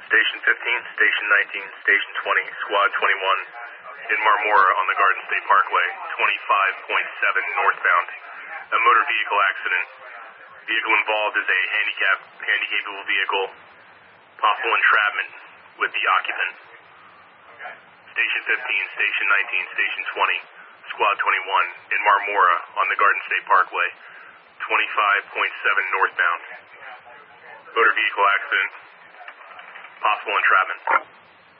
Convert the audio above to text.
Station 15, Station 19, Station 20, Squad 21, in Marmora on the Garden State Parkway, 25.7 northbound. A motor vehicle accident. Vehicle involved is a handicapable vehicle. Possible entrapment with the occupant. Station 15, Station 19, Station 20, Squad 21, in Marmora on the Garden State Parkway, 25.7 northbound. Motor vehicle accident. Possible entrapment.